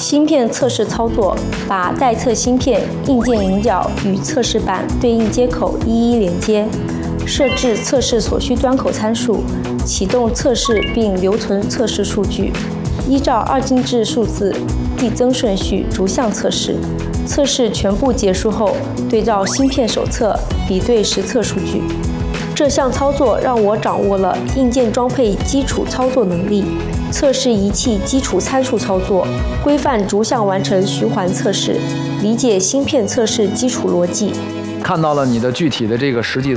芯片测试操作，把待测芯片硬件引脚与测试板对应接口一一连接，设置测试所需端口参数，启动测试并留存测试数据，依照二进制数字递增顺序逐项测试。测试全部结束后，对照芯片手册比对实测数据。这项操作让我掌握了硬件装配基础操作能力，测试仪器基础参数操作，规范逐项完成循环测试，理解芯片测试基础逻辑。 看到了你的具体的这个实际